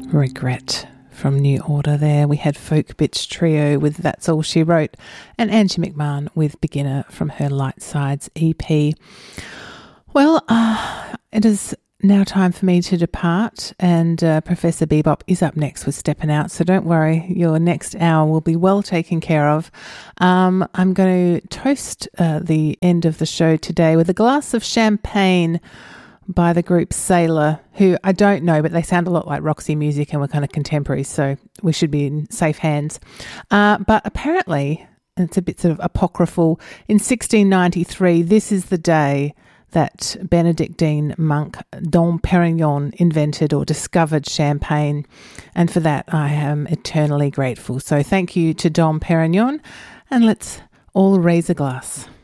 Regret from New Order there. We had Folk Bitch Trio with That's All She Wrote, and Angie McMahon with Beginner from her Light Sides EP. Well, it is now time for me to depart, and Professor Bebop is up next with Steppin' Out, so don't worry, your next hour will be well taken care of. I'm going to toast the end of the show today with a glass of champagne by the group Sailor, who I don't know, but they sound a lot like Roxy Music and were kind of contemporaries, so we should be in safe hands. But apparently, and it's a bit sort of apocryphal, in 1693, this is the day that Benedictine monk Dom Perignon invented or discovered champagne, and for that I am eternally grateful. So thank you to Dom Perignon, and let's all raise a glass.